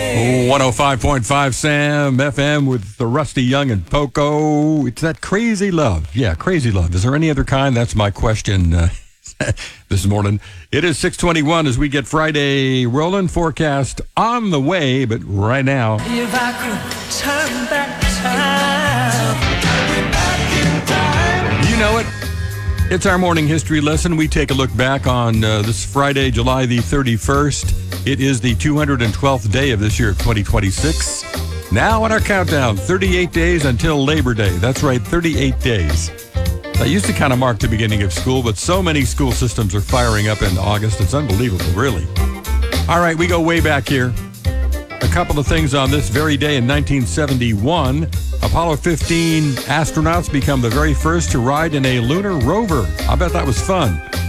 105.5 Sam FM with the Rusty Young and Poco. It's that crazy love. Yeah, crazy love. Is there any other kind? That's my question this morning. It is 6:21 as we get Friday rolling. Forecast on the way, but right now. If I could turn back time. You know it. It's our morning history lesson. We take a look back on this Friday, July the 31st. It is the 212th day of this year, 2026. Now on our countdown, 38 days until Labor Day. That's right, 38 days. That used to kind of mark the beginning of school, but so many school systems are firing up in August. It's unbelievable, really. All right, we go way back here. A couple of things on this very day in 1971. Apollo 15 astronauts become the very first to ride in a lunar rover. I bet that was fun.